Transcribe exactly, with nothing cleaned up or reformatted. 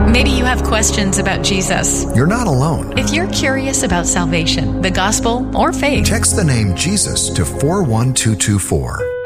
Maybe you have questions about Jesus. You're not alone. If you're curious about salvation, the gospel, or faith, text the name Jesus to four one two two four.